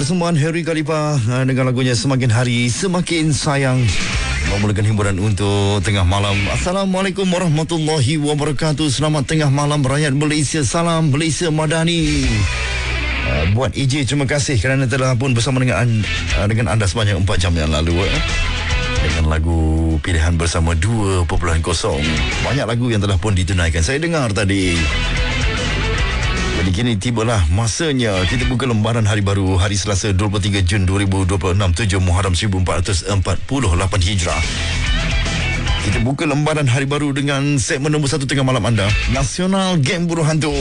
Persembahan Harry Khalifa dengan lagunya Semakin Hari Semakin Sayang memulakan hiburan untuk tengah malam. Assalamualaikum warahmatullahi wabarakatuh. Selamat tengah malam rakyat Malaysia. Salam Malaysia Madani. Buat EJ, terima kasih kerana telah pun bersama dengan anda sepanjang 4 jam yang lalu dengan lagu pilihan bersama 2.0. Banyak lagu yang telah pun ditunaikan saya dengar tadi. Jadi kini tibalah masanya kita buka lembaran hari baru hari Selasa 23 Jun 2026, 7 Muharram 1448 Hijrah. Kita buka lembaran hari baru dengan segmen nombor 1 tengah malam anda, Nasional Geng Buruh Hantu.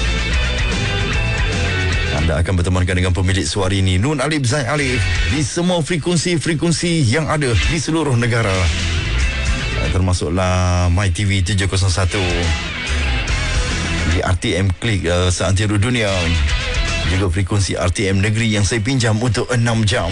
Anda akan bertemankan dengan pemilik suara ini, Nun Alif Zaid Alif, di semua frekuensi yang ada di seluruh negara, termasuklah MyTV 701, di RTM Klik seantero dunia, juga frekuensi RTM Negeri yang saya pinjam untuk 6 jam.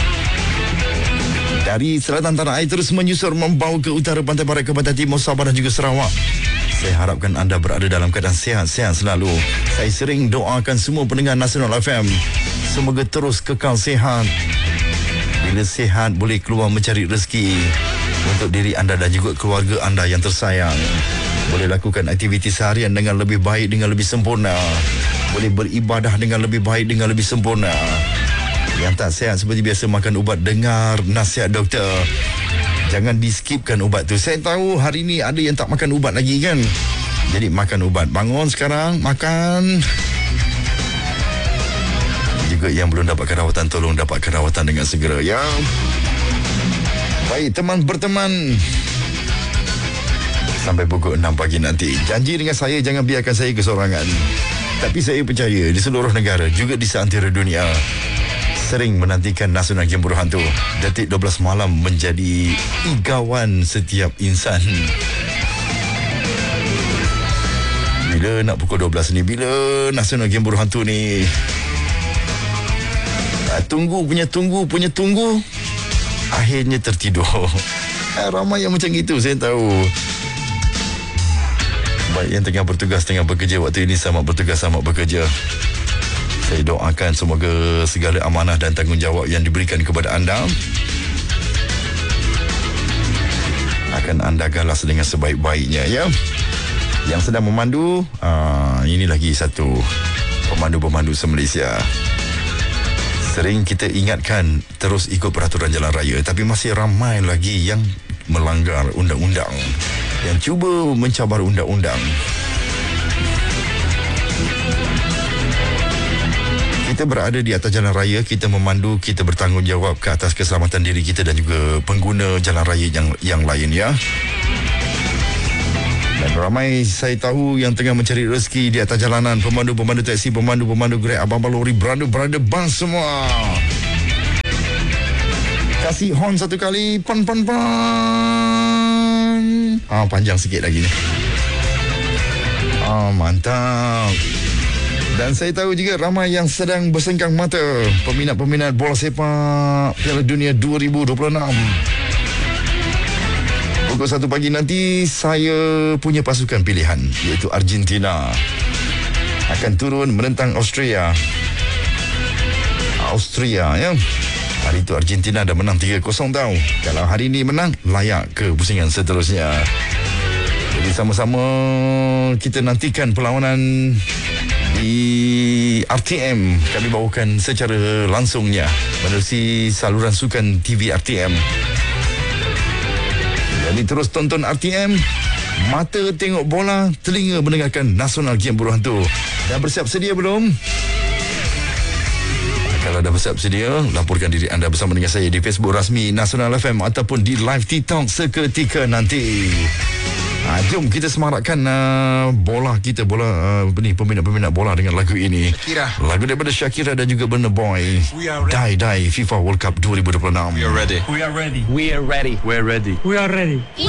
Dari selatan tanah air terus menyusur membawa ke utara, pantai barat, ke pantai timur, Sabah dan juga Sarawak. Saya harapkan anda berada dalam keadaan sihat-sihat selalu. Saya sering doakan semua pendengar Nasional FM semoga terus kekal sihat. Bila sihat boleh keluar mencari rezeki untuk diri anda dan juga keluarga anda yang tersayang. Boleh lakukan aktiviti seharian dengan lebih baik, dengan lebih sempurna. Boleh beribadah dengan lebih baik, dengan lebih sempurna. Yang tak sihat seperti biasa makan ubat, dengar nasihat doktor. Jangan di-skipkan ubat tu. Saya tahu hari ni ada yang tak makan ubat lagi kan. Jadi makan ubat. Bangun sekarang, makan. Juga yang belum dapatkan rawatan, tolong dapatkan rawatan dengan segera ya. Baik, teman berteman sampai pukul 6 pagi nanti. Janji dengan saya, jangan biarkan saya kesorangan. Tapi saya percaya di seluruh negara, juga di seantero dunia, sering menantikan Nasional Geng Buruh Hantu. Detik 12 malam menjadi igawan setiap insan. Bila nak pukul 12 ni? Bila Nasional Geng Buruh Hantu ni? Tunggu punya tunggu, akhirnya tertidur. Ramai yang macam itu, saya tahu. Baik yang tengah bertugas, tengah bekerja waktu ini, selamat bertugas, selamat bekerja. Saya doakan semoga segala amanah dan tanggungjawab yang diberikan kepada anda akan anda galas dengan sebaik-baiknya ya. Yang sedang memandu, ini lagi satu pemandu-pemandu se-Malaysia. Sering kita ingatkan terus ikut peraturan jalan raya, tapi masih ramai lagi yang melanggar undang-undang, yang cuba mencabar undang-undang. Kita berada di atas jalan raya, kita memandu, kita bertanggungjawab ke atas keselamatan diri kita dan juga pengguna jalan raya yang lain ya. Dan ramai saya tahu yang tengah mencari rezeki di atas jalanan, pemandu-pemandu taksi, pemandu-pemandu Grab, abang-abang lori, beranda-beranda bas semua. Kasih horn satu kali, pan. Panjang sikit lagi ni. Mantap. Dan saya tahu juga ramai yang sedang bersengkang mata, peminat-peminat bola sepak Piala Dunia 2026. Pukul 1 pagi nanti saya punya pasukan pilihan, iaitu Argentina, akan turun menentang Austria ya. Hari itu Argentina dah menang 3-0 tau. Kalau hari ini menang, layak ke pusingan seterusnya. Jadi sama-sama kita nantikan perlawanan di RTM. Kami bawakan secara langsungnya menerusi saluran sukan TV RTM. Jadi terus tonton RTM, mata tengok bola, telinga mendengarkan Nasional Geng Buruh Hantu. Dah bersiap sedia belum? Kalau dah bersiap sedia, laporkan diri anda bersama dengan saya di Facebook rasmi Nasional FM ataupun di live TikTok seketika nanti. Jom kita semarakkan bola kita, peminat-peminat bola dengan lagu ini. Shakira. Lagu daripada Shakira dan juga Burna Boy. Die FIFA World Cup 2026. We are ready. We are ready. We're ready. We are ready.